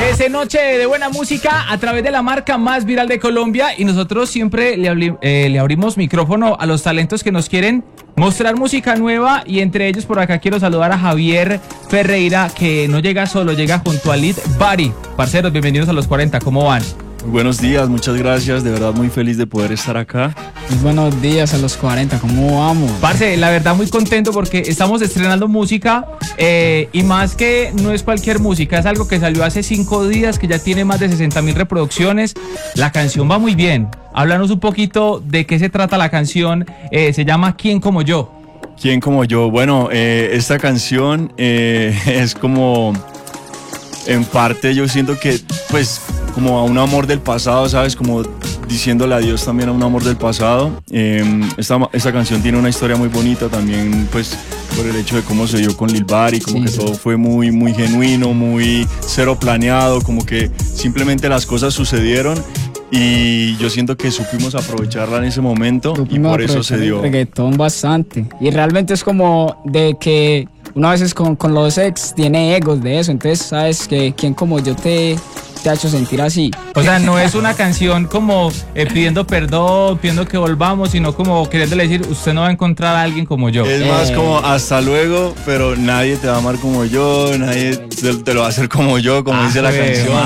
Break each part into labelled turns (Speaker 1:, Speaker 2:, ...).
Speaker 1: Es noche de buena música a través de la marca más viral de Colombia y nosotros siempre le abrimos micrófono a los talentos que nos quieren mostrar música nueva y entre ellos por acá quiero saludar a Javier Ferreira que no llega solo, llega junto a Lead Body. Parceros, bienvenidos a Los 40, ¿cómo van?
Speaker 2: Muy buenos días, muchas gracias, de verdad muy feliz de poder estar acá.
Speaker 3: Muy buenos días a Los 40, ¿cómo vamos?
Speaker 1: Parce, la verdad muy contento porque estamos estrenando música y más que no es cualquier música, es algo que salió hace 5 días, que ya tiene más de 60,000 reproducciones. La canción va muy bien. Háblanos un poquito de qué se trata la canción, se llama ¿Quién como yo?
Speaker 2: ¿Quién como yo? Bueno, esta canción es como, en parte yo siento que pues como a un amor del pasado, ¿sabes? Como diciéndole adiós también a un amor del pasado. Esta canción tiene una historia muy bonita también, pues por el hecho de cómo se dio con Lil Body, como que todo fue muy, muy genuino, muy cero planeado, como que simplemente las cosas sucedieron y yo siento que supimos aprovecharla en ese momento y por eso se dio.
Speaker 3: El reggaetón bastante y realmente es como de que uno a veces con los ex tiene egos de eso, entonces sabes que quien como yo te ha hecho sentir así.
Speaker 1: O sea, no es una canción como pidiendo perdón, pidiendo que volvamos, sino como queriéndole decir, usted no va a encontrar a alguien como yo.
Speaker 2: Es más como hasta luego, pero nadie te va a amar como yo, nadie te lo va a hacer como yo, como dice la canción.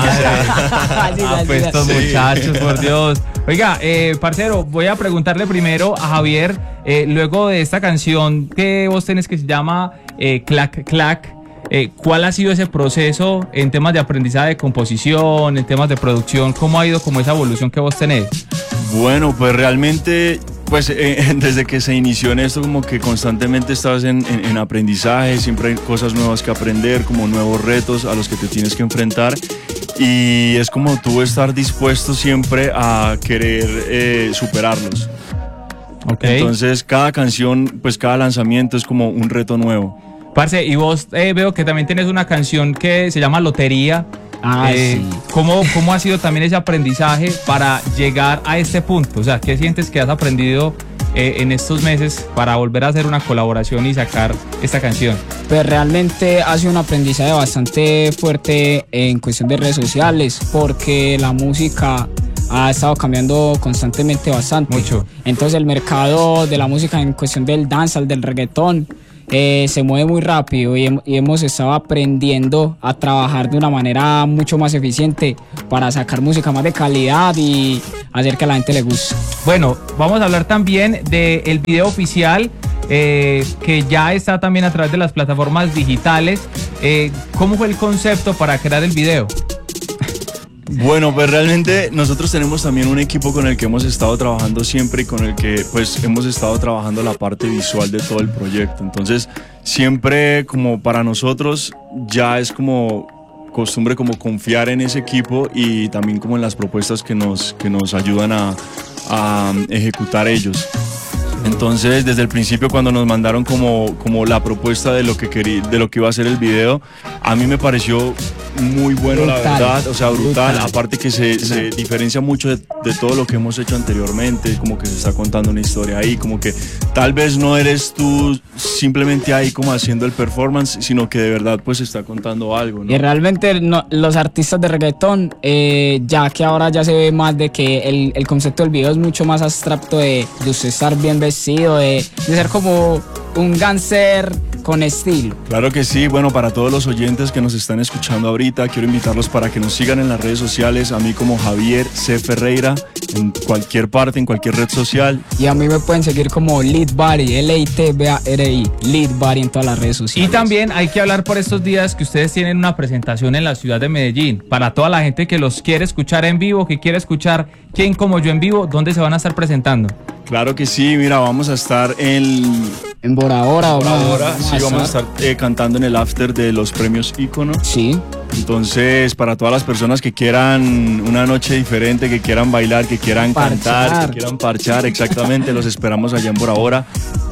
Speaker 1: Pues estos muchachos, por Dios. Oiga, parcero, voy a preguntarle primero a Javier, luego de esta canción que vos tenés que se llama Clac Clac, ¿cuál ha sido ese proceso en temas de aprendizaje de composición, en temas de producción? ¿Cómo ha ido como esa evolución que vos tenés?
Speaker 2: Bueno, pues realmente, pues desde que se inició en esto, como que constantemente estás en aprendizaje, siempre hay cosas nuevas que aprender, como nuevos retos a los que te tienes que enfrentar. Y es como tú estar dispuesto siempre a querer superarlos.
Speaker 1: Okay.
Speaker 2: Entonces cada canción, pues cada lanzamiento es como un reto nuevo.
Speaker 1: Parce, y vos veo que también tienes una canción que se llama Lotería.
Speaker 3: Sí.
Speaker 1: ¿Cómo ha sido también ese aprendizaje para llegar a este punto? O sea, ¿qué sientes que has aprendido en estos meses para volver a hacer una colaboración y sacar esta canción?
Speaker 3: Pues realmente ha sido un aprendizaje bastante fuerte en cuestión de redes sociales, porque la música ha estado cambiando constantemente bastante.
Speaker 1: Mucho.
Speaker 3: Entonces el mercado de la música en cuestión del dancehall, del reggaetón, se mueve muy rápido y hemos estado aprendiendo a trabajar de una manera mucho más eficiente para sacar música más de calidad y hacer que a la gente le guste.
Speaker 1: Bueno, vamos a hablar también del video oficial que ya está también a través de las plataformas digitales. ¿Cómo fue el concepto para crear el video?
Speaker 2: Bueno, pues realmente nosotros tenemos también un equipo con el que hemos estado trabajando siempre y con el que pues hemos estado trabajando la parte visual de todo el proyecto. Entonces siempre como para nosotros ya es como costumbre como confiar en ese equipo y también como en las propuestas que nos ayudan a ejecutar ellos. Entonces desde el principio cuando nos mandaron como la propuesta de lo que iba a ser el video, a mí me pareció muy bueno, brutal, la verdad, o sea, brutal. Aparte que se diferencia mucho de todo lo que hemos hecho anteriormente, como que se está contando una historia ahí, como que tal vez no eres tú simplemente ahí como haciendo el performance, sino que de verdad pues se está contando algo, ¿no?
Speaker 3: Y realmente los artistas de reggaetón, ya que ahora ya se ve más de que el concepto del video es mucho más abstracto de usted estar bien vestido, de ser como un gánster con estilo.
Speaker 2: Claro que sí, bueno, para todos los oyentes que nos están escuchando ahorita, quiero invitarlos para que nos sigan en las redes sociales, a mí como Javier C. Ferreira, en cualquier parte, en cualquier red social.
Speaker 3: Y a mí me pueden seguir como Lead Body, L-I-T-B-A-R-I, Lead Body en todas las redes sociales.
Speaker 1: Y también hay que hablar por estos días que ustedes tienen una presentación en la ciudad de Medellín. Para toda la gente que los quiere escuchar en vivo, que quiere escuchar ¿Quién como yo en vivo? ¿Dónde se van a estar presentando?
Speaker 2: Claro que sí, mira, vamos a estar en
Speaker 3: Bora Bora.
Speaker 2: Sí, vamos a estar cantando en el after de los premios Ícono.
Speaker 3: Sí.
Speaker 2: Entonces, para todas las personas que quieran una noche diferente, que quieran bailar, que quieran cantar, que quieran parchar, exactamente, los esperamos allá en Bora Bora.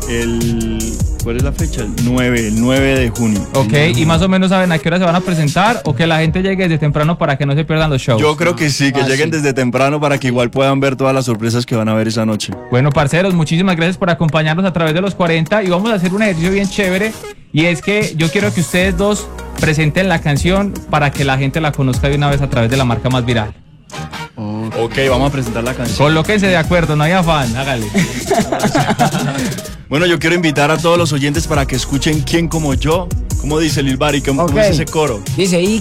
Speaker 2: ¿Cuál es la fecha? El 9 de junio.
Speaker 1: Ok, ¿y más o menos saben a qué hora se van a presentar o que la gente llegue desde temprano para que no se pierdan los shows?
Speaker 2: Yo creo que sí, que lleguen desde temprano para que igual puedan ver todas las sorpresas que van a ver esa noche.
Speaker 1: Bueno, parceros, muchísimas gracias por acompañarnos a través de los 40 y vamos a hacer un ejercicio bien chévere y es que yo quiero que ustedes dos presenten la canción para que la gente la conozca de una vez a través de la marca más viral.
Speaker 2: Ok, vamos a presentar la canción.
Speaker 1: Colóquense de acuerdo, no hay afán, hágale.
Speaker 2: Bueno, yo quiero invitar a todos los oyentes para que escuchen Quién como yo. ¿Cómo dice Lil Bari? ¿Cómo es ese coro?
Speaker 3: Dice, y